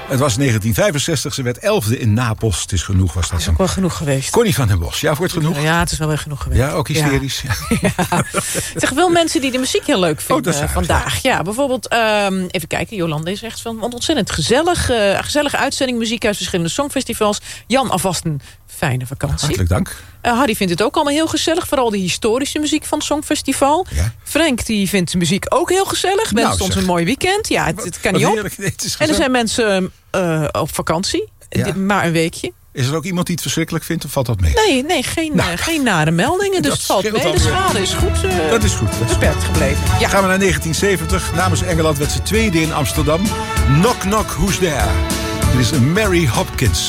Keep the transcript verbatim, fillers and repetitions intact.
Het was negentien vijfenzestig, ze werd elfde in Napels. Het is genoeg, was dat Dat is ook wel genoeg geweest. Connie van den Bos, ja, voor het genoeg? Ja, het is wel weer genoeg geweest. Ja, ook hysterisch. Ja. Ja. Zeg, wel mensen die de muziek heel leuk vinden oh, dat is vandaag. Ja, bijvoorbeeld, um, even kijken, Jolande is echt van, want ontzettend gezellig. Uh, gezellige uitzending, muziek uit verschillende songfestivals. Jan, alvast een fijne vakantie. Hartelijk dank. Uh, Harry vindt het ook allemaal heel gezellig. Vooral de historische muziek van het Songfestival. Ja. Frank die vindt de muziek ook heel gezellig. Wenst nou, ons een mooi weekend. Ja, het, het kan niet op. Nee, en er zijn mensen uh, op vakantie. Ja. Maar een weekje. Is er ook iemand die het verschrikkelijk vindt of valt dat mee? Nee, nee geen, nou, uh, geen nare meldingen. Dus het valt mee. De schade is goed uh, Dat is goed. Dat is beperkt gebleven. Ja. Gaan we naar negentien zeventig. Namens Engeland werd ze tweede in Amsterdam. Knock, knock, who's there? Dit is Mary Hopkins.